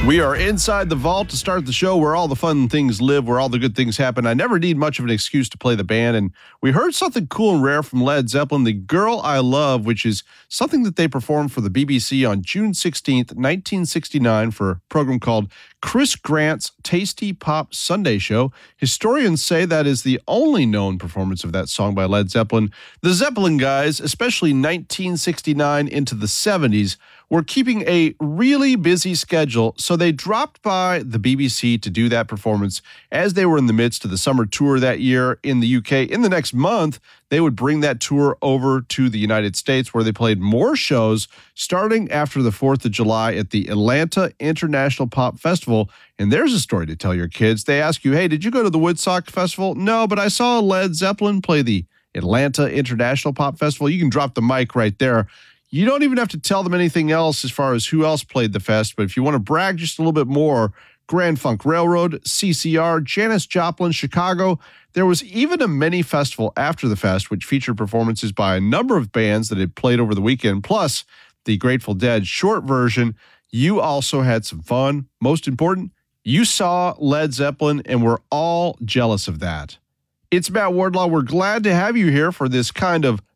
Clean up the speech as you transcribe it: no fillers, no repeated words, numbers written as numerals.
We are inside the vault to start the show where all the fun things live, where all the good things happen. I never need much of an excuse to play the band, and we heard something cool and rare from Led Zeppelin, The Girl I Love, which is something that they performed for the BBC on June 16th, 1969 for a program called Chris Grant's Tasty Pop Sunday Show. Historians say that is the only known performance of that song by Led Zeppelin. The Zeppelin guys, especially 1969 into the 70s, were keeping a really busy schedule, so they dropped by the BBC to do that performance as they were in the midst of the summer tour that year in the UK. In the next month, they would bring that tour over to the United States, where they played more shows starting after the 4th of July at the Atlanta International Pop Festival. And there's a story to tell your kids. They ask you, hey, did you go to the Woodstock Festival? No, but I saw Led Zeppelin play the Atlanta International Pop Festival. You can drop the mic right there. You don't even have to tell them anything else as far as who else played the fest, but if you want to brag just a little bit more, Grand Funk Railroad, CCR, Janis Joplin, Chicago. There was even a mini festival after the fest, which featured performances by a number of bands that had played over the weekend, plus the Grateful Dead short version. You also had some fun. Most important, you saw Led Zeppelin, and we're all jealous of that. It's Matt Wardlaw. We're glad to have you here for this kind of